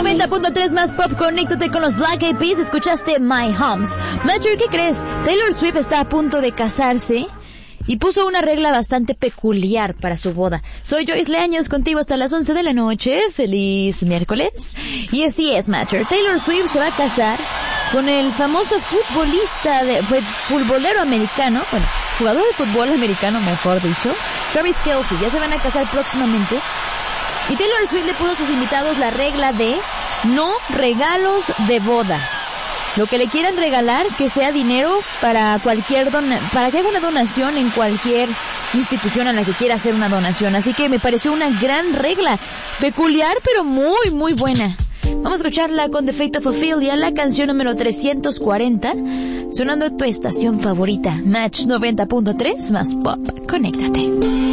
90.3 más pop, conéctate con los Black Eyed Peas, escuchaste My Homes. Matcher, ¿qué crees? Taylor Swift está a punto de casarse y puso una regla bastante peculiar para su boda. Soy Joyce Leaños, contigo hasta las 11 de la noche. Feliz miércoles. Y así es, Matcher. Taylor Swift se va a casar con el famoso futbolero americano, bueno, jugador de fútbol americano, mejor dicho, Travis Kelce. Ya se van a casar próximamente. Y Taylor Swift le puso a sus invitados la regla de no regalos de bodas. Lo que le quieran regalar, que sea dinero para para que haga una donación en cualquier institución a la que quiera hacer una donación. Así que me pareció una gran regla, peculiar pero muy, muy buena. Vamos a escucharla con The Fate of Ophelia, la canción número 340, sonando en tu estación favorita, Match 90.3 más pop. Conéctate.